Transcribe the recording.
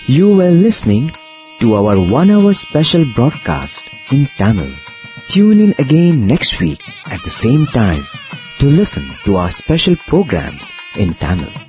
You were listening to our 1 hour special broadcast in Tamil. Tune in again next week at the same time to listen to our special programs in Tamil.